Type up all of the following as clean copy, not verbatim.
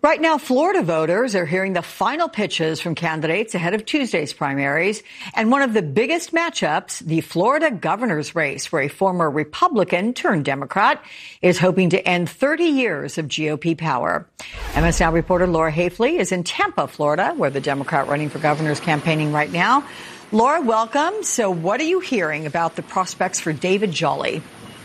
Right now, Florida voters are hearing the final pitches from candidates ahead of Tuesday's primaries. And one of the biggest matchups, the Florida governor's race, where a former Republican turned Democrat is hoping to end 30 years of GOP power. MS Now reporter Laura Hafley is in Tampa, Florida, where the Democrat running for governor is campaigning right now. Laura, welcome. So what are you hearing about the prospects for David Jolly?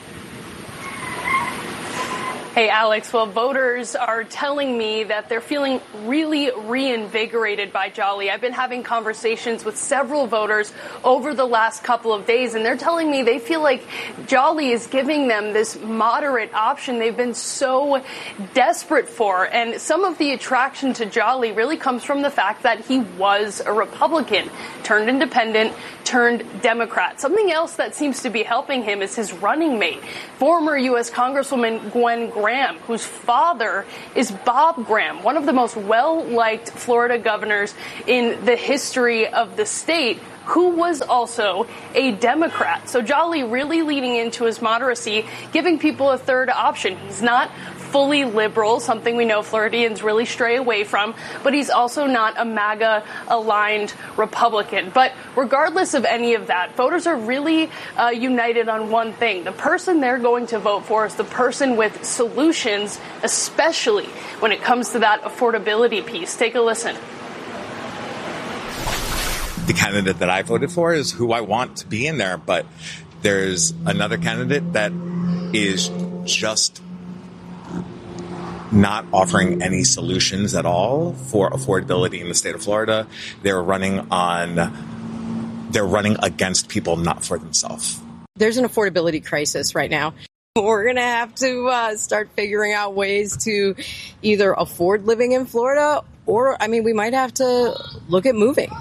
Hey, Alex. Well, voters are telling me that they're feeling really reinvigorated by Jolly. I've been having conversations with several voters over the last couple of days, and they're telling me they feel like Jolly is giving them this moderate option they've been so desperate for. And some of the attraction to Jolly really comes from the fact that he was a Republican, turned independent, turned Democrat. Something else that seems to be helping him is his running mate, former U.S. Congresswoman Gwen Graham, whose father is Bob Graham, one of the most well-liked Florida governors in the history of the state, who was also a Democrat. So Jolly really leaning into his moderacy, giving people a third option. He's not fully liberal, something we know Floridians really stray away from, but he's also not a MAGA-aligned Republican. But regardless of any of that, voters are really united on one thing. The person they're going to vote for is the person with solutions, especially when it comes to that affordability piece. Take a listen. The candidate that I voted for is who I want to be in there, but there's another candidate that is just not offering any solutions at all for affordability in the state of Florida. They're running against people, not for themselves. There's an affordability crisis right now. We're going to have to start figuring out ways to either afford living in Florida or, we might have to look at moving.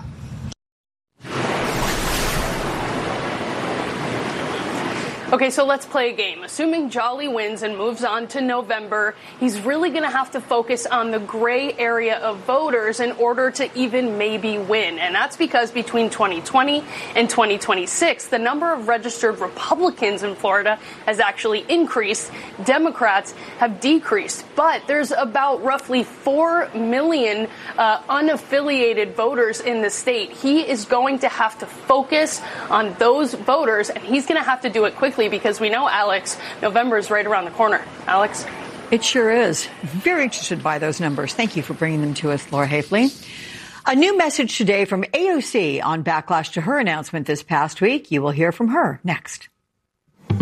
Okay, so let's play a game. Assuming Jolly wins and moves on to November, he's really going to have to focus on the gray area of voters in order to even maybe win. And that's because between 2020 and 2026, the number of registered Republicans in Florida has actually increased. Democrats have decreased. But there's about roughly 4 million unaffiliated voters in the state. He is going to have to focus on those voters, and he's going to have to do it quickly, because we know, Alex, November is right around the corner. Alex? It sure is. Very interested by those numbers. Thank you for bringing them to us, Laura Hafley. A new message today from AOC on backlash to her announcement this past week. You will hear from her next.